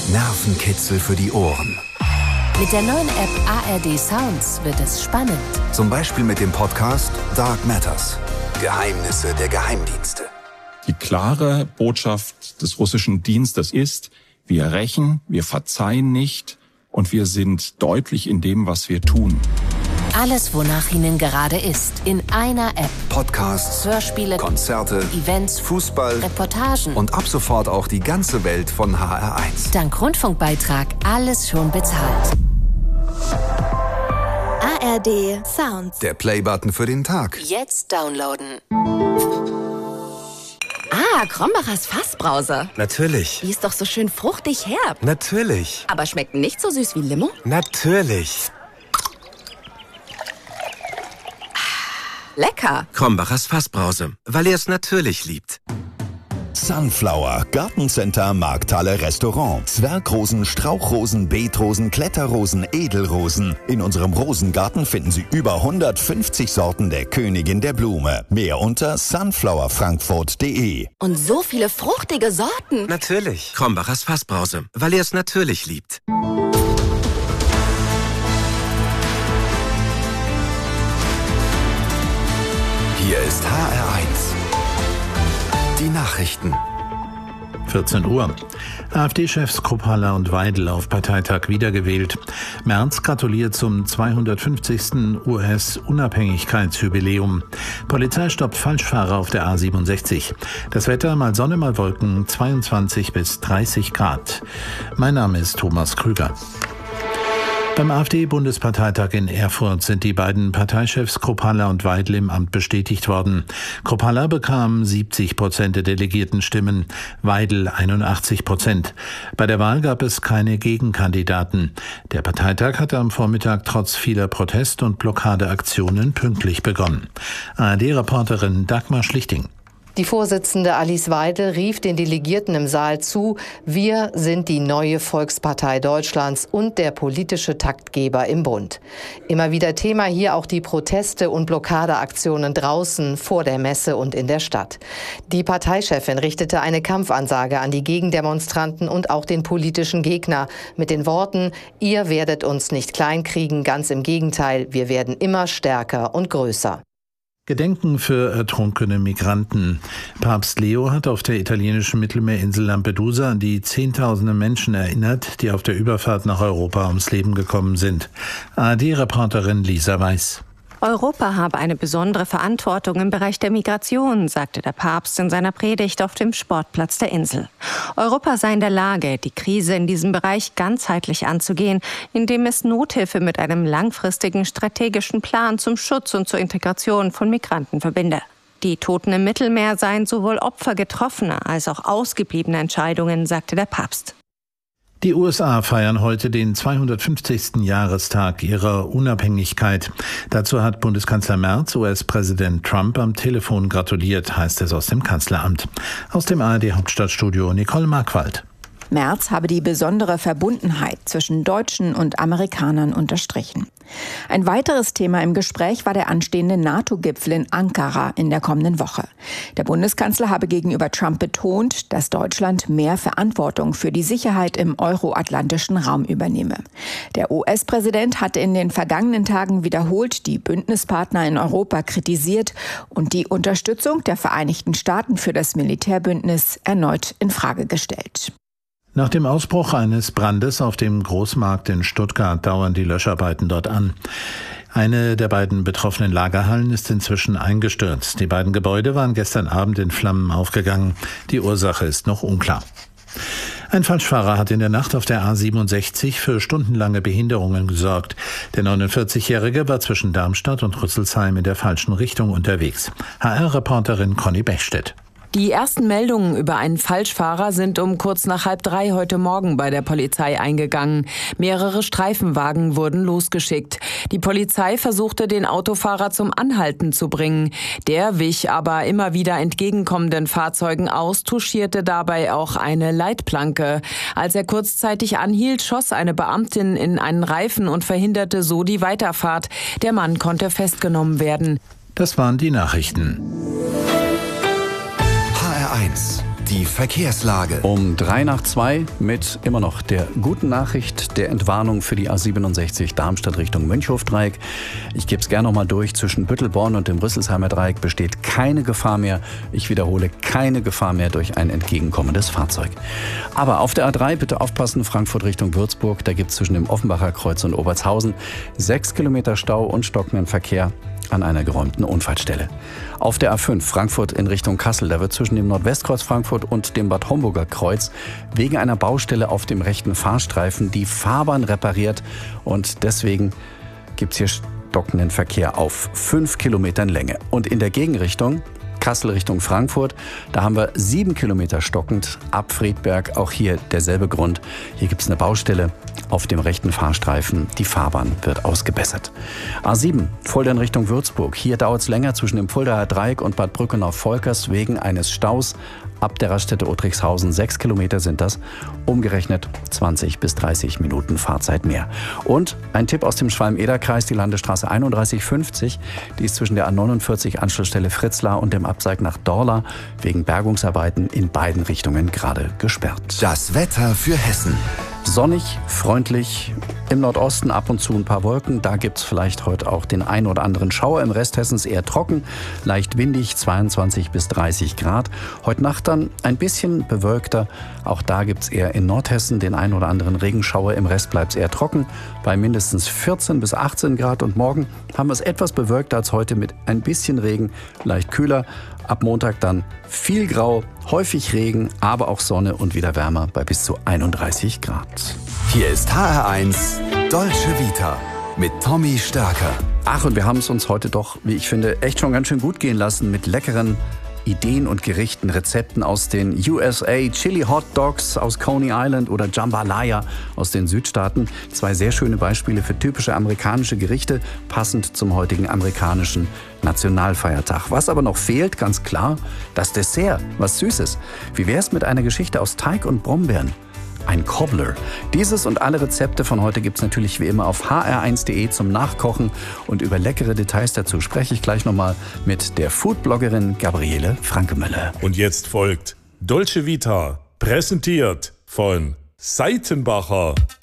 Nervenkitzel für die Ohren. Mit der neuen App ARD Sounds wird es spannend. Zum Beispiel mit dem Podcast Dark Matters. Geheimnisse der Geheimdienste. Die klare Botschaft des russischen Dienstes ist, wir rächen, wir verzeihen nicht und wir sind deutlich in dem, was wir tun. Alles, wonach Ihnen gerade ist, in einer App. Podcasts, Hörspiele, Konzerte, Events, Fußball, Reportagen und ab sofort auch die ganze Welt von HR1. Dank Rundfunkbeitrag alles schon bezahlt. ARD Sounds. Der Playbutton für den Tag. Jetzt downloaden. Krombachers Fassbrause. Natürlich. Die ist doch so schön fruchtig herb. Natürlich. Aber schmeckt nicht so süß wie Limo? Natürlich. Lecker. Krombachers Fassbrause, weil er es natürlich liebt. Sunflower, Gartencenter, Markthalle, Restaurant. Zwergrosen, Strauchrosen, Beetrosen, Kletterrosen, Edelrosen. In unserem Rosengarten finden Sie über 150 Sorten der Königin der Blume. Mehr unter sunflowerfrankfurt.de. Und so viele fruchtige Sorten. Natürlich. Krombachers Fassbrause, weil er es natürlich liebt. Hier ist HR1. Die Nachrichten. 14 Uhr. AfD-Chefs Kruppalla und Weidel auf Parteitag wiedergewählt. Merz gratuliert zum 250. US-Unabhängigkeitsjubiläum. Polizei stoppt Falschfahrer auf der A67. Das Wetter mal Sonne, mal Wolken, 22 bis 30 Grad. Mein Name ist Thomas Krüger. Beim AfD-Bundesparteitag in Erfurt sind die beiden Parteichefs Kruppalla und Weidel im Amt bestätigt worden. Kruppalla bekam 70% der Delegiertenstimmen, Weidel 81%. Bei der Wahl gab es keine Gegenkandidaten. Der Parteitag hatte am Vormittag trotz vieler Protest- und Blockadeaktionen pünktlich begonnen. ARD-Reporterin Dagmar Schlichting. Die Vorsitzende Alice Weidel rief den Delegierten im Saal zu: Wir sind die neue Volkspartei Deutschlands und der politische Taktgeber im Bund. Immer wieder Thema hier auch die Proteste und Blockadeaktionen draußen, vor der Messe und in der Stadt. Die Parteichefin richtete eine Kampfansage an die Gegendemonstranten und auch den politischen Gegner mit den Worten: Ihr werdet uns nicht kleinkriegen, ganz im Gegenteil, wir werden immer stärker und größer. Gedenken für ertrunkene Migranten. Papst Leo hat auf der italienischen Mittelmeerinsel Lampedusa an die Zehntausende Menschen erinnert, die auf der Überfahrt nach Europa ums Leben gekommen sind. ARD-Reporterin Lisa Weiß. Europa habe eine besondere Verantwortung im Bereich der Migration, sagte der Papst in seiner Predigt auf dem Sportplatz der Insel. Europa sei in der Lage, die Krise in diesem Bereich ganzheitlich anzugehen, indem es Nothilfe mit einem langfristigen strategischen Plan zum Schutz und zur Integration von Migranten verbinde. Die Toten im Mittelmeer seien sowohl Opfer getroffener als auch ausgebliebener Entscheidungen, sagte der Papst. Die USA feiern heute den 250. Jahrestag ihrer Unabhängigkeit. Dazu hat Bundeskanzler Merz US-Präsident Trump am Telefon gratuliert, heißt es aus dem Kanzleramt. Aus dem ARD-Hauptstadtstudio Nicole Markwald. Merz habe die besondere Verbundenheit zwischen Deutschen und Amerikanern unterstrichen. Ein weiteres Thema im Gespräch war der anstehende NATO-Gipfel in Ankara in der kommenden Woche. Der Bundeskanzler habe gegenüber Trump betont, dass Deutschland mehr Verantwortung für die Sicherheit im euroatlantischen Raum übernehme. Der US-Präsident hatte in den vergangenen Tagen wiederholt die Bündnispartner in Europa kritisiert und die Unterstützung der Vereinigten Staaten für das Militärbündnis erneut in Frage gestellt. Nach dem Ausbruch eines Brandes auf dem Großmarkt in Stuttgart dauern die Löscharbeiten dort an. Eine der beiden betroffenen Lagerhallen ist inzwischen eingestürzt. Die beiden Gebäude waren gestern Abend in Flammen aufgegangen. Die Ursache ist noch unklar. Ein Falschfahrer hat in der Nacht auf der A67 für stundenlange Behinderungen gesorgt. Der 49-Jährige war zwischen Darmstadt und Rüsselsheim in der falschen Richtung unterwegs. HR-Reporterin Conny Bechstedt. Die ersten Meldungen über einen Falschfahrer sind um kurz nach 2:30 heute Morgen bei der Polizei eingegangen. Mehrere Streifenwagen wurden losgeschickt. Die Polizei versuchte, den Autofahrer zum Anhalten zu bringen. Der wich aber immer wieder entgegenkommenden Fahrzeugen aus, touchierte dabei auch eine Leitplanke. Als er kurzzeitig anhielt, schoss eine Beamtin in einen Reifen und verhinderte so die Weiterfahrt. Der Mann konnte festgenommen werden. Das waren die Nachrichten. HR1, Die Verkehrslage. Um 2:03 mit immer noch der guten Nachricht der Entwarnung für die A67 Darmstadt Richtung Mönchhofdreieck. Ich gebe es gerne nochmal durch. Zwischen Büttelborn und dem Rüsselsheimer Dreieck besteht keine Gefahr mehr. Ich wiederhole, keine Gefahr mehr durch ein entgegenkommendes Fahrzeug. Aber auf der A3 bitte aufpassen, Frankfurt Richtung Würzburg. Da gibt es zwischen dem Offenbacher Kreuz und Obertshausen 6 Kilometer Stau und stockenden Verkehr an einer geräumten Unfallstelle. Auf der A5 Frankfurt in Richtung Kassel, da wird zwischen dem Nordwestkreuz Frankfurt und dem Bad Homburger Kreuz wegen einer Baustelle auf dem rechten Fahrstreifen die Fahrbahn repariert und deswegen gibt es hier stockenden Verkehr auf 5 Kilometern Länge. Und in der Gegenrichtung Kassel Richtung Frankfurt, da haben wir 7 Kilometer stockend ab Friedberg. Auch hier derselbe Grund. Hier gibt es eine Baustelle auf dem rechten Fahrstreifen. Die Fahrbahn wird ausgebessert. A7 Fulda in Richtung Würzburg. Hier dauert es länger zwischen dem Fuldaer Dreieck und Bad Brückenau-Volkers wegen eines Staus. Ab der Raststätte Uttrichshausen 6 Kilometer sind das. Umgerechnet 20 bis 30 Minuten Fahrzeit mehr. Und ein Tipp aus dem Schwalm-Eder-Kreis, die Landesstraße 3150. Die ist zwischen der A49 Anschlussstelle Fritzlar und dem Abseig nach Dorla wegen Bergungsarbeiten in beiden Richtungen gerade gesperrt. Das Wetter für Hessen. Sonnig, freundlich, im Nordosten ab und zu ein paar Wolken. Da gibt es vielleicht heute auch den ein oder anderen Schauer. Im Rest Hessens eher trocken, leicht windig, 22 bis 30 Grad. Heute Nacht dann ein bisschen bewölkter. Auch da gibt es eher in Nordhessen den ein oder anderen Regenschauer. Im Rest bleibt es eher trocken, bei mindestens 14 bis 18 Grad. Und morgen haben wir es etwas bewölkter als heute mit ein bisschen Regen, leicht kühler. Ab Montag dann viel Grau, häufig Regen, aber auch Sonne und wieder wärmer bei bis zu 31 Grad. Hier ist HR1 Dolce Vita mit Tommy Stärker. Ach, und wir haben es uns heute doch, wie ich finde, echt schon ganz schön gut gehen lassen mit leckeren Ideen und Gerichten, Rezepten aus den USA, Chili Hot Dogs aus Coney Island oder Jambalaya aus den Südstaaten. 2 sehr schöne Beispiele für typische amerikanische Gerichte, passend zum heutigen amerikanischen Nationalfeiertag. Was aber noch fehlt, ganz klar, das Dessert, was Süßes. Wie wär's mit einer Geschichte aus Teig und Brombeeren? Ein Cobbler. Dieses und alle Rezepte von heute gibt's natürlich wie immer auf hr1.de zum Nachkochen. Und über leckere Details dazu spreche ich gleich nochmal mit der Foodbloggerin Gabriele Frankemöller. Und jetzt folgt Dolce Vita, präsentiert von Seitenbacher.